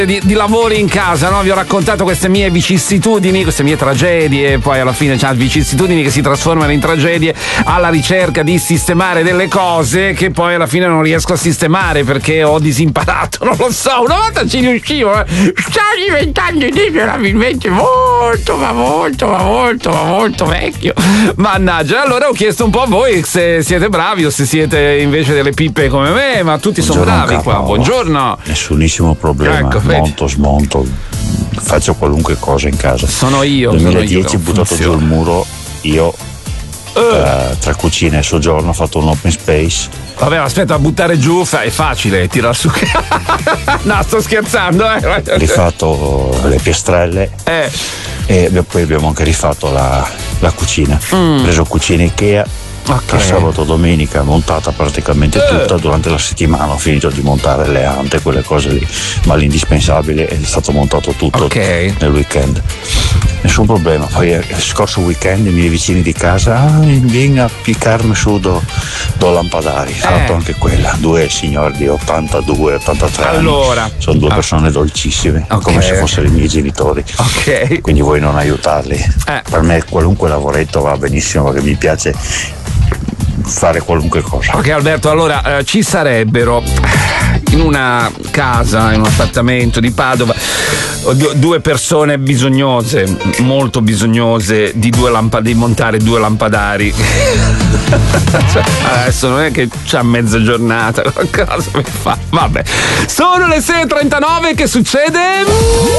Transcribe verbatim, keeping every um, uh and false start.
Di, di lavori in casa, no? Vi ho raccontato queste mie vicissitudini, queste mie tragedie, poi alla fine c'è vicissitudini che si trasformano in tragedie alla ricerca di sistemare delle cose che poi alla fine non riesco a sistemare perché ho disimparato, non lo so, una volta ci riuscivo, eh. Sta diventando inevitabilmente molto, ma molto, ma molto, ma molto vecchio. Mannaggia, allora ho chiesto un po' a voi se siete bravi o se siete invece delle pippe come me, ma tutti sono bravi qua. Buongiorno. Nessunissimo problema. Ecco, monto, smonto, faccio qualunque cosa in casa. Sono io. Nel duemiladieci sono io ho buttato funziona. giù il muro, io uh. eh, tra cucina e soggiorno ho fatto un open space. Vabbè, aspetta, a buttare giù è facile, tirar su. No, sto scherzando, eh. Rifatto le piastrelle eh. e poi abbiamo anche rifatto la, la cucina. Mm. Ho preso cucina Ikea. Okay. Tra sabato e domenica montata praticamente eh. tutta. Durante la settimana ho finito di montare le ante, quelle cose lì, ma l'indispensabile è stato montato tutto okay. nel weekend. Nessun problema. Poi il scorso weekend i miei vicini di casa ah, vieni a piccarmi su do, do lampadari. Ho fatto eh. anche quella. Due signori di ottantadue ottantatré allora. anni. Sono due ah. persone dolcissime, okay. come se fossero i miei genitori. Ok. Quindi vuoi non aiutarli? Eh. Per me qualunque lavoretto va benissimo perché mi piace fare qualunque cosa. Ok Alberto, allora eh, ci sarebbero in una casa, in un appartamento di Padova d- due persone bisognose, molto bisognose di due lampade, di montare due lampadari. Cioè, adesso non è che c'ha mezza giornata, qualcosa mi fa. Vabbè, sono le sei e trentanove, che succede?